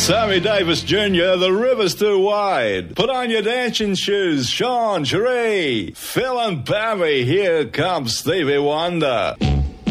Sammy Davis Jr., the river's too wide. Put on your dancing shoes, Sean, Cherie, Phil and Bambi, here comes Stevie Wonder.